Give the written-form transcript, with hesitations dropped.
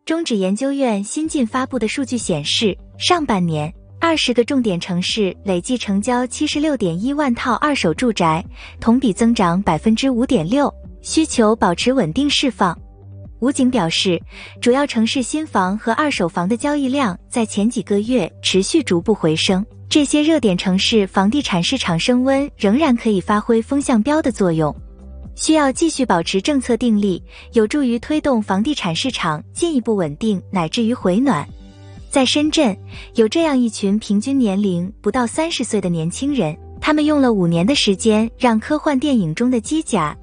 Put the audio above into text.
中指研究院新近发布的数据显示，上半年20个重点城市累计成交 76.1 万套二手住宅，同比增长 5.6%， 需求保持稳定释放。武警表示，主要城市新房和二手房的交易量在前几个月持续逐步回升，这些热点城市房地产市场升温仍然可以发挥风向标的作用，需要继续保持政策定力，有助于推动房地产市场进一步稳定乃至于回暖。在深圳，有这样一群平均年龄不到30岁的年轻人，他们用了5年的时间让科幻电影中的机甲